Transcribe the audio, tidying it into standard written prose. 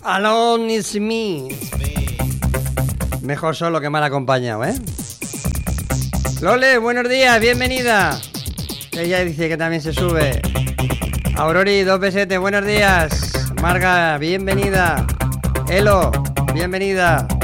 Alone is me. Mejor solo que mal acompañado, ¿eh? Lole, buenos días, bienvenida. Ella dice que también se sube. Aurori, 2 pesetes, buenos días. Marga, bienvenida. Elo, bienvenida.